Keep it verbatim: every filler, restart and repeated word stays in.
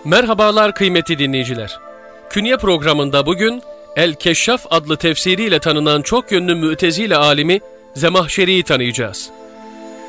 Merhabalar kıymetli dinleyiciler. Künye programında bugün El-Keşşaf adlı tefsiriyle tanınan çok yönlü Mü'tezile alimi Zemahşeri'yi tanıyacağız.